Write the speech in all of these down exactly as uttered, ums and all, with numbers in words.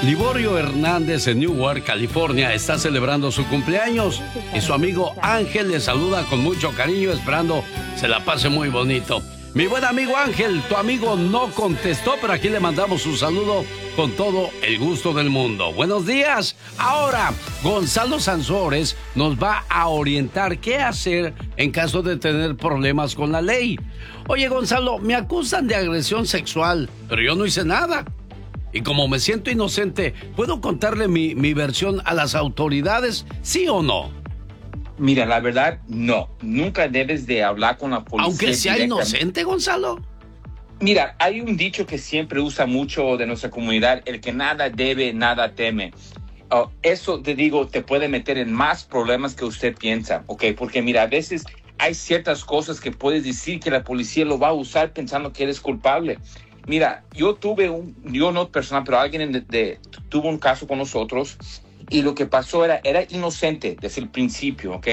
Liborio Hernández en Newark, California, está celebrando su cumpleaños y su amigo Ángel le saluda con mucho cariño, esperando se la pase muy bonito. Mi buen amigo Ángel, tu amigo no contestó, pero aquí le mandamos un saludo con todo el gusto del mundo. Buenos días. Ahora, Gonzalo Sansores nos va a orientar qué hacer en caso de tener problemas con la ley. Oye, Gonzalo, me acusan de agresión sexual, pero yo no hice nada. Y como me siento inocente, ¿puedo contarle mi, mi versión a las autoridades, sí o no? Mira, la verdad, no. Nunca debes de hablar con la policía. Aunque sea inocente, Gonzalo. Mira, hay un dicho que siempre usa mucho de nuestra comunidad, el que nada debe, nada teme. Uh, eso, te digo, te puede meter en más problemas que usted piensa, ¿ok? Porque mira, a veces hay ciertas cosas que puedes decir que la policía lo va a usar pensando que eres culpable. Mira, yo tuve un, yo no personal, pero alguien de, de, tuvo un caso con nosotros y lo que pasó era, era inocente desde el principio, ¿ok?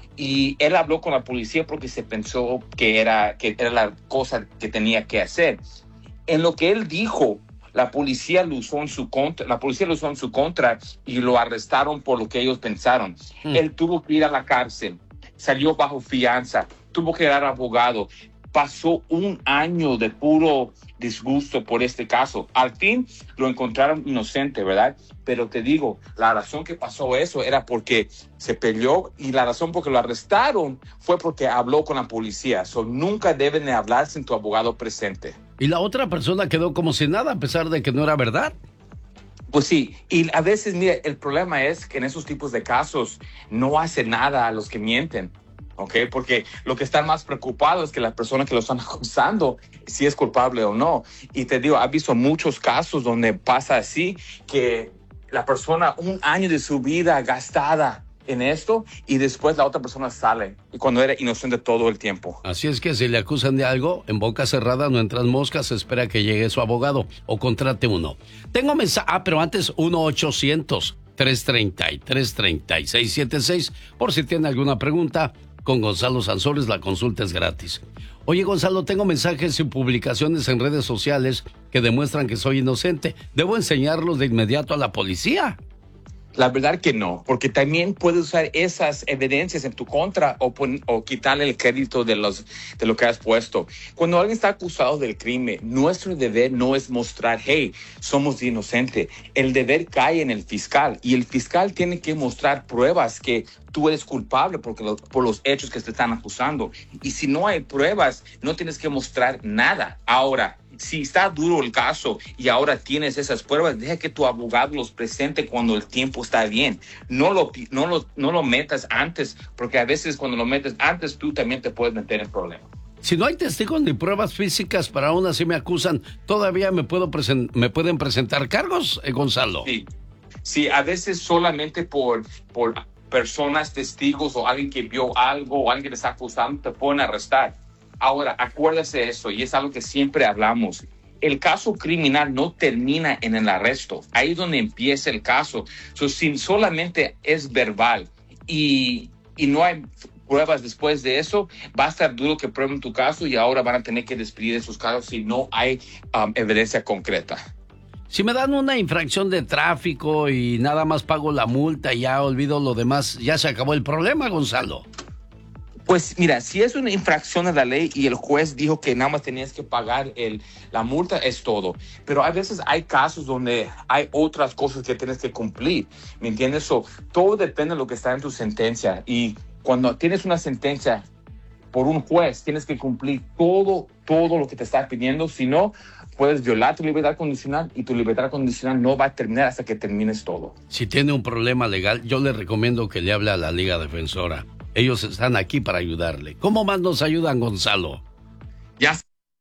Y él habló con la policía porque se pensó que era, que era la cosa que tenía que hacer. En lo que él dijo, la policía lo usó en su contra, la policía lo usó en su contra y lo arrestaron por lo que ellos pensaron. Mm. Él tuvo que ir a la cárcel, salió bajo fianza, tuvo que dar abogado. Pasó un año de puro disgusto por este caso. Al fin lo encontraron inocente, ¿verdad? Pero te digo, la razón que pasó eso era porque se peleó y la razón por que lo arrestaron fue porque habló con la policía. So, nunca deben de hablar sin tu abogado presente. Y la otra persona quedó como si nada, a pesar de que no era verdad. Pues sí, y a veces, mira, el problema es que en esos tipos de casos no hace nada a los que mienten. ¿Ok? Porque lo que están más preocupados es que la persona que lo están acusando si es culpable o no. Y te digo, he visto muchos casos donde pasa así, que la persona un año de su vida gastada en esto y después la otra persona sale y cuando era inocente todo el tiempo. Así es que si le acusan de algo, en boca cerrada no entran moscas, se espera que llegue su abogado o contrate uno. Tengo mensaje, ah, pero antes uno ochocientos, trescientos treinta y tres, treinta y seis setenta y seis por si tiene alguna pregunta. Con Gonzalo Sansores la consulta es gratis. Oye, Gonzalo, tengo mensajes y publicaciones en redes sociales que demuestran que soy inocente. ¿Debo enseñarlos de inmediato a la policía? La verdad que no, porque también puedes usar esas evidencias en tu contra o, pon, o quitarle el crédito de, los, de lo que has puesto. Cuando alguien está acusado del crimen, nuestro deber no es mostrar, hey, somos inocentes. El deber cae en el fiscal y el fiscal tiene que mostrar pruebas que tú eres culpable porque lo, por los hechos que te están acusando. Y si no hay pruebas, no tienes que mostrar nada. Ahora, si está duro el caso y ahora tienes esas pruebas, deja que tu abogado los presente cuando el tiempo está bien. No lo, no lo, no lo metas antes, porque a veces cuando lo metes antes, tú también te puedes meter en problemas. Si no hay testigos ni pruebas físicas, para aún así me acusan, ¿todavía me, puedo presen- me pueden presentar cargos, eh, Gonzalo? Sí, sí, a veces solamente por... por personas, testigos o alguien que vio algo o alguien que te está acusando, te pueden arrestar. Ahora, acuérdese eso, y es algo que siempre hablamos. El caso criminal no termina en el arresto. Ahí es donde empieza el caso. So, si solamente es verbal y, y no hay pruebas después de eso, va a estar duro que prueben tu caso y ahora van a tener que despedir esos casos si no hay um, evidencia concreta. Si me dan una infracción de tráfico y nada más pago la multa y ya olvido lo demás, ¿ya se acabó el problema, Gonzalo? Pues mira, si es una infracción de la ley y el juez dijo que nada más tenías que pagar el, la multa, es todo. Pero a veces hay casos donde hay otras cosas que tienes que cumplir, ¿me entiendes? So, todo depende de lo que está en tu sentencia. Y cuando tienes una sentencia por un juez, tienes que cumplir todo, todo lo que te está pidiendo. Si no, puedes violar tu libertad condicional y tu libertad condicional no va a terminar hasta que termines todo. Si tiene un problema legal, yo le recomiendo que le hable a la Liga Defensora. Ellos están aquí para ayudarle. ¿Cómo más nos ayudan, Gonzalo? Ya.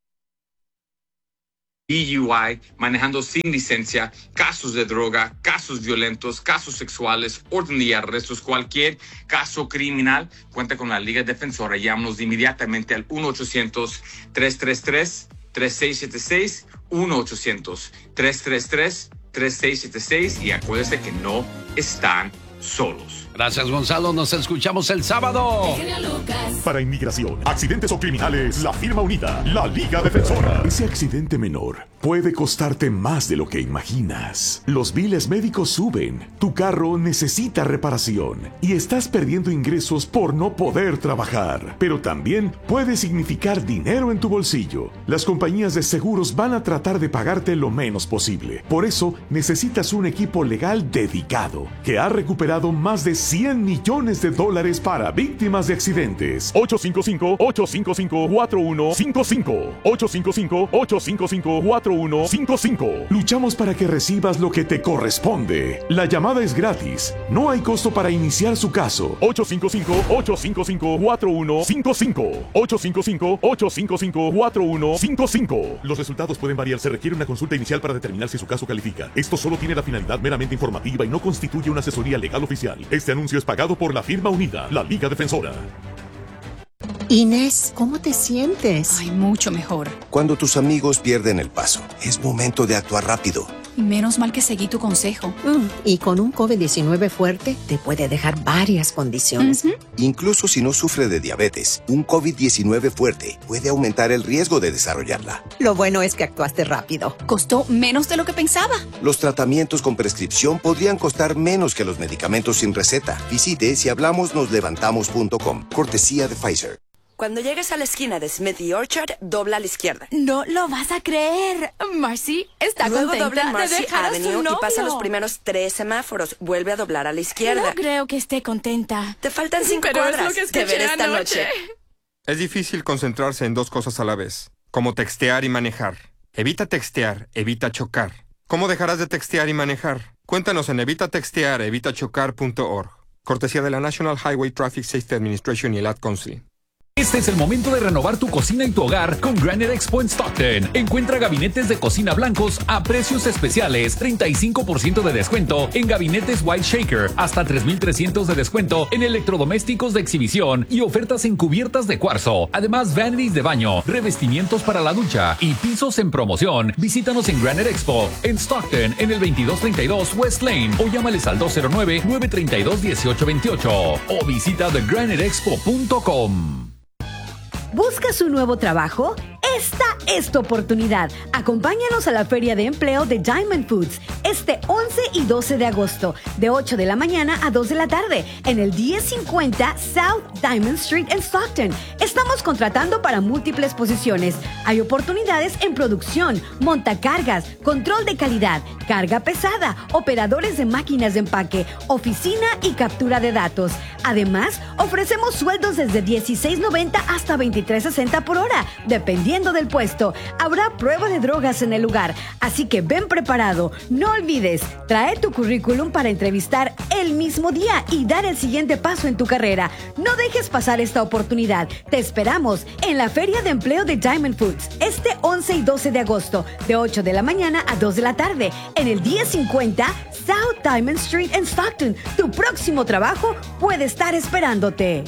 D U I, manejando sin licencia, casos de droga, casos violentos, casos sexuales, orden y arrestos, cualquier caso criminal, cuenta con la Liga Defensora. Llámanos inmediatamente al uno ochocientos, tres tres tres, tres seis siete seis, uno ochocientos, tres tres tres, tres seis siete seis y acuérdense que no están solos. Gracias, Gonzalo. Nos escuchamos el sábado. Para inmigración, accidentes o criminales, la firma unida, la Liga Defensora. Ese accidente menor puede costarte más de lo que imaginas. Los biles médicos suben, tu carro necesita reparación y estás perdiendo ingresos por no poder trabajar. Pero también puede significar dinero en tu bolsillo. Las compañías de seguros van a tratar de pagarte lo menos posible. Por eso necesitas un equipo legal dedicado que ha recuperado más de cien millones de dólares para víctimas de accidentes. ocho cinco cinco, ocho cinco cinco, cuatro uno cinco cinco. ocho cinco cinco, ocho cinco cinco, cuatro uno cinco cinco. Luchamos para que recibas lo que te corresponde. La llamada es gratis. No hay costo para iniciar su caso. ocho cinco cinco, ocho cinco cinco, cuatro uno cinco cinco. ocho cinco cinco, ocho cinco cinco, cuatro uno cinco cinco. Los resultados pueden variar. Se requiere una consulta inicial para determinar si su caso califica. Esto solo tiene la finalidad meramente informativa y no constituye una asesoría legal oficial. Este anuncio es pagado por la firma unida, la Liga Defensora. Inés, ¿cómo te sientes? Ay, mucho mejor. Cuando tus amigos pierden el paso, es momento de actuar rápido. Menos mal que seguí tu consejo. Mm, y con un COVID diecinueve fuerte, te puede dejar varias condiciones. Uh-huh. Incluso si no sufre de diabetes, un COVID diecinueve fuerte puede aumentar el riesgo de desarrollarla. Lo bueno es que actuaste rápido. Costó menos de lo que pensaba. Los tratamientos con prescripción podrían costar menos que los medicamentos sin receta. Visite si hablamos nos levantamos punto com. Cortesía de Pfizer. Cuando llegues a la esquina de Smith y Orchard, dobla a la izquierda. No lo vas a creer. Marcy está Luego contenta dobla en Marcy de dejar Avenue a su novio. y pasa los primeros tres semáforos. Vuelve a doblar a la izquierda. No creo que esté contenta. Te faltan cinco Pero cuadras. es lo que Te veré esta anoche. noche. Es difícil concentrarse en dos cosas a la vez, como textear y manejar. Evita textear, evita chocar. ¿Cómo dejarás de textear y manejar? Cuéntanos en evita textear, evita chocar punto org. Cortesía de la National Highway Traffic Safety Administration y el Ad Council. Este es el momento de renovar tu cocina y tu hogar con Granite Expo en Stockton. Encuentra gabinetes de cocina blancos a precios especiales. treinta y cinco por ciento de descuento en gabinetes White Shaker. Hasta tres mil trescientos de descuento en electrodomésticos de exhibición y ofertas en cubiertas de cuarzo. Además, vanities de baño, revestimientos para la ducha y pisos en promoción. Visítanos en Granite Expo en Stockton en el veintidós treinta y dos West Lane o llámales al dos cero nueve, nueve tres dos, uno ocho dos ocho o visita the granite expo punto com. ¿Buscas un nuevo trabajo? Esta es tu oportunidad. Acompáñanos a la Feria de Empleo de Diamond Foods este once y doce de agosto, de ocho de la mañana a dos de la tarde, en el diez cincuenta South Diamond Street en Stockton. Estamos contratando para múltiples posiciones. Hay oportunidades en producción, montacargas, control de calidad, carga pesada, operadores de máquinas de empaque, oficina y captura de datos. Además, ofrecemos sueldos desde dieciséis noventa hasta veintitrés sesenta por hora, dependiendo del puesto. Habrá prueba de drogas en el lugar, así que ven preparado. No olvides, trae tu currículum para entrevistar el mismo día y dar el siguiente paso en tu carrera. No dejes pasar esta oportunidad. Te esperamos en la Feria de Empleo de Diamond Foods este once y doce de agosto, de ocho de la mañana a dos de la tarde, en el diez cincuenta South Diamond Street en Stockton. Tu próximo trabajo puede estar esperándote.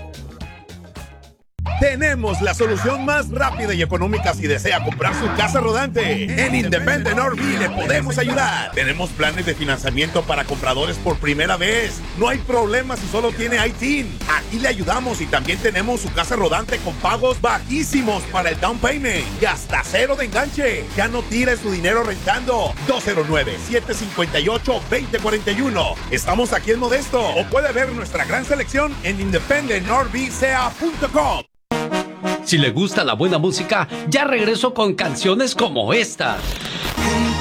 Tenemos la solución más rápida y económica si desea comprar su casa rodante. En Independent R V le podemos ayudar. Tenemos planes de financiamiento para compradores por primera vez. No hay problema si solo tiene I T I N. Aquí le ayudamos y también tenemos su casa rodante con pagos bajísimos para el down payment y hasta cero de enganche. Ya no tire su dinero rentando. dos cero nueve, siete cinco ocho, dos cero cuatro uno. Estamos aquí en Modesto o puede ver nuestra gran selección en independent r v c a punto com. Si le gusta la buena música, ya regreso con canciones como esta.